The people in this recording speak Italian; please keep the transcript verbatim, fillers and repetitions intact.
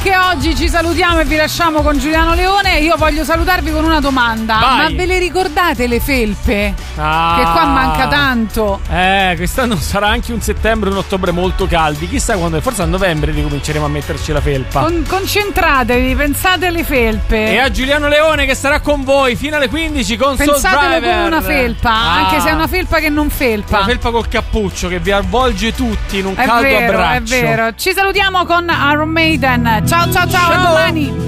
Anche oggi ci salutiamo e vi lasciamo con Giuliano Leone. Io voglio salutarvi con una domanda. Vai. Ma ve le ricordate le felpe? Ah. Che qua manca tanto. Eh, quest'anno sarà anche un settembre e un ottobre molto caldi. Chissà quando, forse a novembre ricominceremo a metterci la felpa. Con- concentratevi, pensate alle felpe. E a Giuliano Leone che sarà con voi fino alle quindici con Soul Pensatelo Driver. come una felpa, Ah. anche se è una felpa che non felpa. Una felpa col cappuccio che vi avvolge tutti in un È caldo vero, abbraccio. è vero. Ci salutiamo con Iron Maiden. Ciao ciao ciao, Ciao. a domani.